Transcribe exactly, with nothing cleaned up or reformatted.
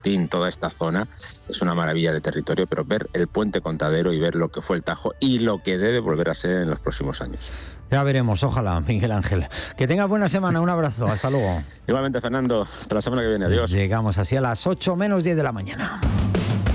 Chamartín, toda esta zona, es una maravilla de territorio, pero ver el puente Contadero y ver lo que fue el Tajo y lo que debe volver a ser en los próximos años. Ya veremos, ojalá, Miguel Ángel. Que tengas buena semana, un abrazo, hasta luego. Igualmente, Fernando, hasta la semana que viene, adiós. Llegamos así a las ocho menos diez de la mañana.